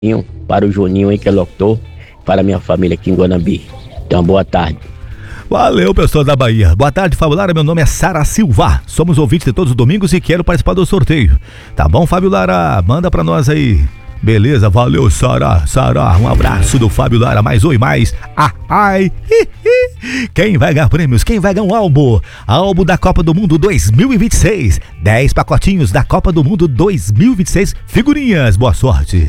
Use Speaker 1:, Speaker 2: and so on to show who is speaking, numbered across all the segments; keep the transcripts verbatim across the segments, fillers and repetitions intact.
Speaker 1: para o Juninho em Queloctor, para a minha família aqui em Guanambi. Então, boa tarde.
Speaker 2: Valeu, pessoal da Bahia. Boa tarde, Fábio Lara. Meu nome é Sara Silva. Somos ouvintes de todos os domingos e quero participar do sorteio. Tá bom, Fábio Lara? Manda pra nós aí. Beleza, valeu, Sara. Sara, um abraço do Fábio Lara. Mais oi, mais. Ah, ai. Hi, hi. Quem vai ganhar prêmios? Quem vai ganhar um álbum? Álbum da Copa do Mundo dois mil e vinte e seis. dez pacotinhos da Copa do Mundo dois mil e vinte e seis. Figurinhas. Boa sorte.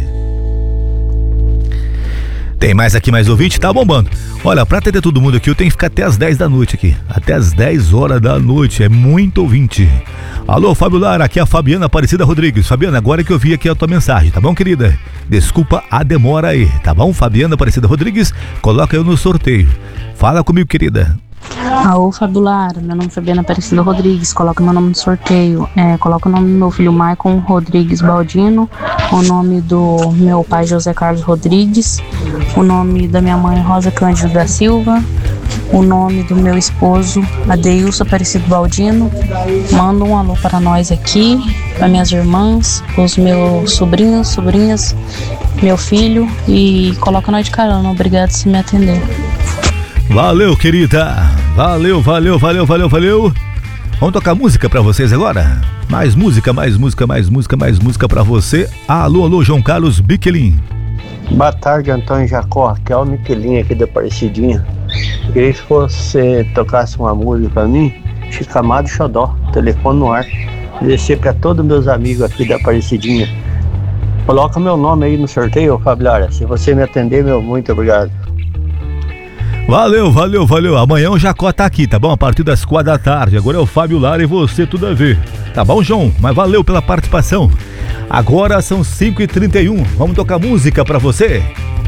Speaker 2: Tem mais aqui, mais ouvinte, tá bombando. Olha, pra atender todo mundo aqui, eu tenho que ficar até as dez da noite aqui. Até as dez horas da noite, é muito ouvinte. Alô, Fábio Lara, aqui é a Fabiana Aparecida Rodrigues. Fabiana, agora que eu vi aqui a tua mensagem, tá bom, querida? Desculpa a demora aí, tá bom? Fabiana Aparecida Rodrigues, coloca eu no sorteio. Fala comigo, querida.
Speaker 3: Alô, Fábio Lara, meu nome é Fabiana Aparecida Rodrigues, coloca meu nome no sorteio, é, coloca o nome do meu filho Maicon Rodrigues Baldino, o nome do meu pai José Carlos Rodrigues, o nome da minha mãe Rosa Cândido da Silva, o nome do meu esposo Adeilson Aparecido Baldino. Manda um alô para nós aqui, para minhas irmãs, os meus sobrinhos, sobrinhas, meu filho, e coloca nós de carona. Obrigado por me atender.
Speaker 2: Valeu, querida. Valeu, valeu, valeu, valeu, valeu. Vamos tocar música pra vocês agora? Mais música, mais música, mais música, mais música pra você. Alô, alô, João Carlos Biquelin.
Speaker 4: Boa tarde, Antônio Jacó. Aqui é o Miquelinho aqui da Aparecidinha. Queria que você tocasse uma música pra mim, Chico Amado Xodó, telefone no ar. Descer pra todos meus amigos aqui da Aparecidinha. Coloca meu nome aí no sorteio, Fábio Lara. Se você me atender, meu, muito obrigado.
Speaker 2: Valeu, valeu, valeu. Amanhã o Jacó tá aqui, tá bom? A partir das quatro da tarde. Agora é o Fábio Lara e você, tudo a ver. Tá bom, João? Mas valeu pela participação. Agora são cinco e trinta e um. Vamos tocar música pra você?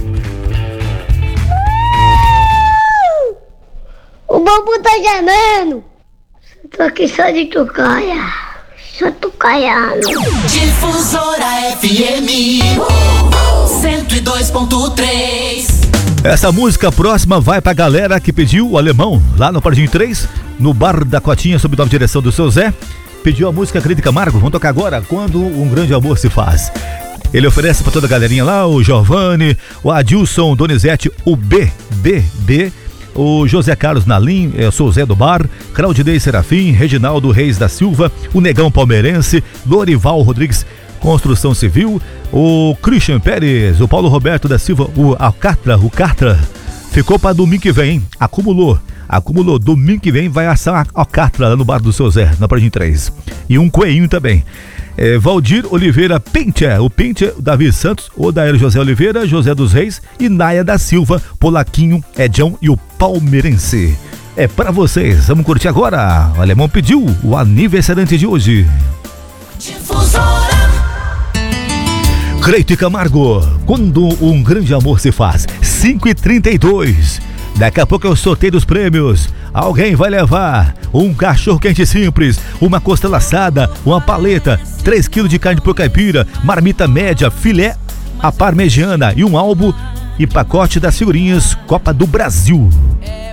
Speaker 5: O bambu tá gemendo. Tô aqui só de tucaia. Só tucaiano.
Speaker 6: Difusora F M cento e dois ponto três.
Speaker 2: Essa música próxima vai pra galera que pediu o alemão lá no Pardim três, no Bar da Cotinha, sob nova direção do seu Zé. Pediu a música Crítica Amargo. Vamos tocar agora, Quando um Grande Amor se Faz. Ele oferece pra toda a galerinha lá, o Giovanni, o Adilson, Donizete, o B, B, B, o José Carlos Nalim, eu sou o Zé do Bar, Claudinei Serafim, Reginaldo Reis da Silva, o Negão Palmeirense, Lorival Rodrigues, Construção Civil, o Christian Pérez, o Paulo Roberto da Silva, o Alcatra, o Catra, ficou para domingo que vem, hein? Acumulou, acumulou, domingo que vem vai assar a Alcatra lá no Bar do seu Zé, na Pardim três. E um coelhinho também. É, Valdir Oliveira Pincher, o Pincher, o Davi Santos, o Daíro José Oliveira, José dos Reis e Naia da Silva, Polaquinho, Edjão e o Palmeirense. É para vocês, vamos curtir agora. O alemão pediu o aniversariante de hoje.
Speaker 6: Difusora
Speaker 2: Creito e Camargo, Quando um Grande Amor se Faz, cinco e trinta e dois. Daqui a pouco é o sorteio dos prêmios. Alguém vai levar um cachorro quente simples, uma costela assada, uma paleta, três quilos de carne por caipira, marmita média, filé à parmegiana e um álbum e pacote das figurinhas Copa do Brasil.